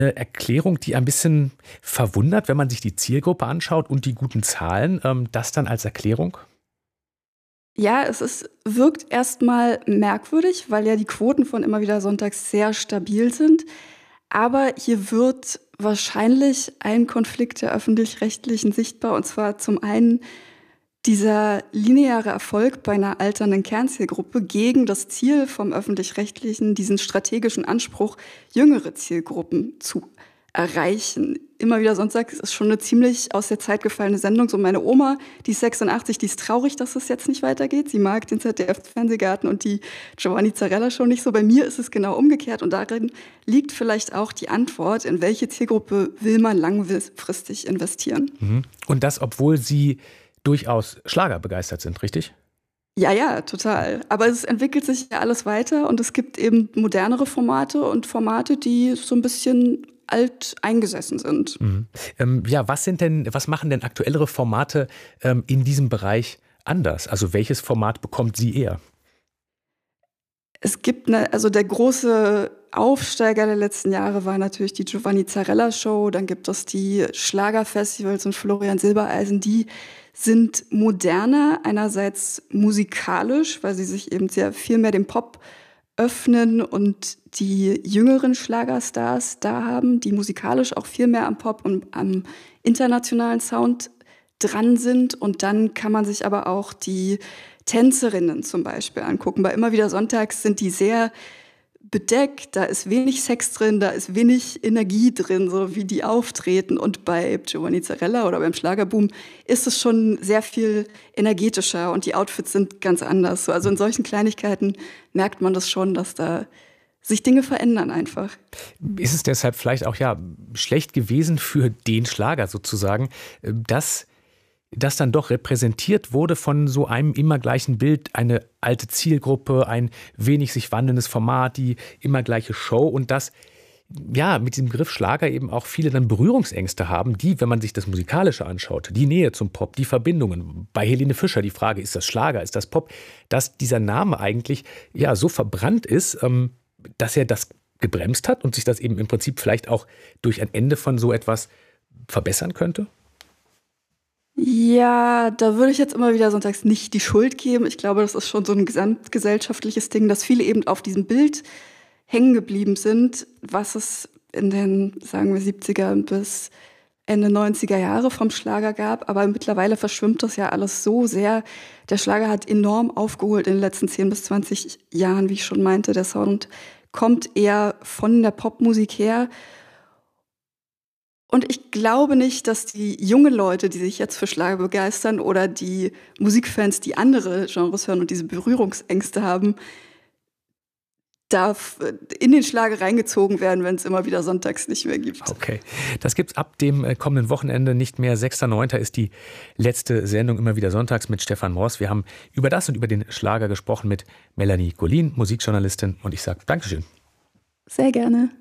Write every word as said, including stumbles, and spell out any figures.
Eine Erklärung, die ein bisschen verwundert, wenn man sich die Zielgruppe anschaut und die guten Zahlen. Ähm, das dann als Erklärung? Ja, es ist wirkt erst mal merkwürdig, weil ja die Quoten von immer wieder sonntags sehr stabil sind. Aber hier wird wahrscheinlich ein Konflikt der Öffentlich-Rechtlichen sichtbar, und zwar zum einen dieser lineare Erfolg bei einer alternden Kernzielgruppe gegen das Ziel vom Öffentlich-Rechtlichen, diesen strategischen Anspruch, jüngere Zielgruppen zu erreichen. Immer wieder sonntags ist schon eine ziemlich aus der Zeit gefallene Sendung. So meine Oma, die ist sechsundachtzig, die ist traurig, dass es jetzt nicht weitergeht. Sie mag den Z D F-Fernsehgarten und die Giovanni Zarella-Show nicht so. Bei mir ist es genau umgekehrt und darin liegt vielleicht auch die Antwort, in welche Zielgruppe will man langfristig investieren. Mhm. Und das, obwohl Sie durchaus Schlager begeistert sind, richtig? Ja, ja, total. Aber es entwickelt sich ja alles weiter und es gibt eben modernere Formate und Formate, die so ein bisschen alt eingesessen sind. Mhm. Ähm, ja, was sind denn, was machen denn aktuellere Formate ähm, in diesem Bereich anders? Also welches Format bekommt sie eher? Es gibt eine, also der große Aufsteiger der letzten Jahre war natürlich die Giovanni Zarella Show. Dann gibt es die Schlagerfestivals und Florian Silbereisen. Die sind moderner, einerseits musikalisch, weil sie sich eben sehr viel mehr dem Pop öffnen und die jüngeren Schlagerstars da haben, die musikalisch auch viel mehr am Pop und am internationalen Sound dran sind. Und dann kann man sich aber auch die Tänzerinnen zum Beispiel angucken. Bei immer wieder sonntags sind die sehr bedeckt, da ist wenig Sex drin, da ist wenig Energie drin, so wie die auftreten. Und bei Giovanni Zarella oder beim Schlagerboom ist es schon sehr viel energetischer und die Outfits sind ganz anders. Also in solchen Kleinigkeiten merkt man das schon, dass da sich Dinge verändern einfach. Ist es deshalb vielleicht auch ja schlecht gewesen für den Schlager sozusagen, dass das dann doch repräsentiert wurde von so einem immer gleichen Bild, eine alte Zielgruppe, ein wenig sich wandelndes Format, die immer gleiche Show und das, ja, mit diesem Begriff Schlager eben auch viele dann Berührungsängste haben, die, wenn man sich das Musikalische anschaut, die Nähe zum Pop, die Verbindungen. Bei Helene Fischer die Frage, ist das Schlager, ist das Pop, dass dieser Name eigentlich ja so verbrannt ist, ähm, dass er das gebremst hat und sich das eben im Prinzip vielleicht auch durch ein Ende von so etwas verbessern könnte? Ja, da würde ich jetzt immer wieder sonntags nicht die Schuld geben. Ich glaube, das ist schon so ein gesamtgesellschaftliches Ding, dass viele eben auf diesem Bild hängen geblieben sind, was es in den, sagen wir, siebziger bis Ende neunziger Jahre vom Schlager gab. Aber mittlerweile verschwimmt das ja alles so sehr. Der Schlager hat enorm aufgeholt in den letzten zehn bis zwanzig Jahren, wie ich schon meinte. Der Sound kommt eher von der Popmusik her. Und ich glaube nicht, dass die jungen Leute, die sich jetzt für Schlager begeistern oder die Musikfans, die andere Genres hören und diese Berührungsängste haben, darf in den Schlager reingezogen werden, wenn es immer wieder sonntags nicht mehr gibt. Okay, das gibt's ab dem kommenden Wochenende nicht mehr. sechster neunter ist die letzte Sendung immer wieder sonntags mit Stefan Mors. Wir haben über das und über den Schlager gesprochen mit Melanie Golin, Musikjournalistin. Und ich sage Dankeschön. Sehr gerne.